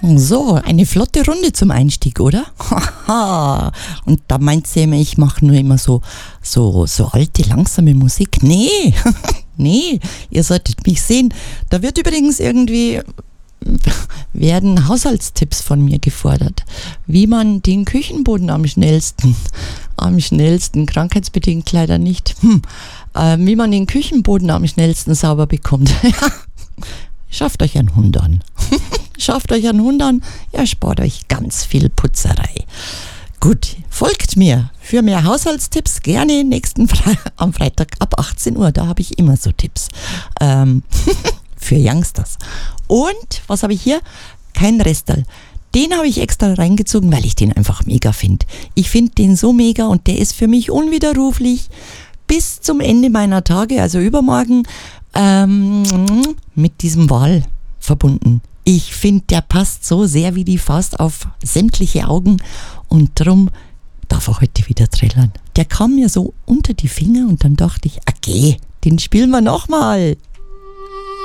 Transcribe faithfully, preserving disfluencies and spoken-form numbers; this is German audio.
So, eine flotte Runde zum Einstieg, oder? Haha. Und da meint sie immer, ich mache nur immer so, so, so alte, langsame Musik. Nee, nee, ihr solltet mich sehen. Da wird übrigens irgendwie, werden Haushaltstipps von mir gefordert. Wie man den Küchenboden am schnellsten, am schnellsten, krankheitsbedingt leider nicht, hm, äh, wie man den Küchenboden am schnellsten sauber bekommt. Schafft euch einen Hund an. Schafft euch einen Hund an, er spart euch ganz viel Putzerei. Gut, folgt mir für mehr Haushaltstipps gerne nächsten Fre- am Freitag ab achtzehn Uhr. Da habe ich immer so Tipps ähm, für Youngsters. Und was habe ich hier? Kein Restal. Den habe ich extra reingezogen, weil ich den einfach mega finde. Ich finde den so mega und der ist für mich unwiderruflich bis zum Ende meiner Tage, also übermorgen, ähm, mit diesem Wal verbunden. Ich finde, der passt so sehr wie die Faust auf sämtliche Augen und drum darf er heute wieder trällern. Der kam mir so unter die Finger und dann dachte ich, okay, den spielen wir nochmal.